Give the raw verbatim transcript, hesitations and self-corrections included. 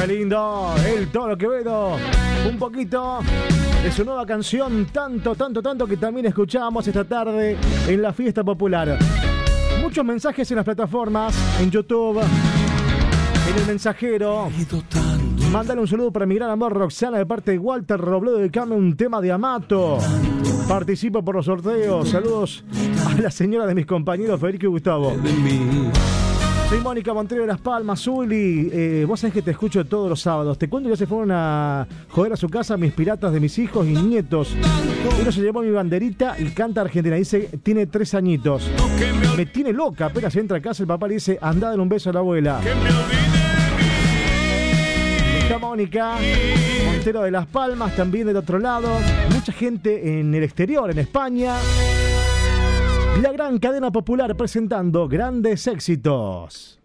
Qué lindo, el Toro Quevedo. Un poquito de su nueva canción, tanto, tanto, tanto que también escuchamos esta tarde en la fiesta popular. Muchos mensajes en las plataformas, en YouTube, en el mensajero. Mándale un saludo para mi gran amor Roxana de parte de Walter Robledo, dedicame un tema de Amato. Participo por los sorteos. Saludos a la señora de mis compañeros Federico y Gustavo. Soy Mónica Montero de Las Palmas, Zuli. Eh, vos sabés que te escucho todos los sábados. Te cuento que ya se fueron a joder a su casa mis piratas de mis hijos y nietos. Uno se llevó mi banderita y canta Argentina. Dice, tiene tres añitos. Me tiene loca. Apenas entra a casa, el papá le dice, andá, dale un beso a la abuela. Está Mónica Montero de Las Palmas, también del otro lado. Mucha gente en el exterior, en España. La gran cadena popular presentando grandes éxitos.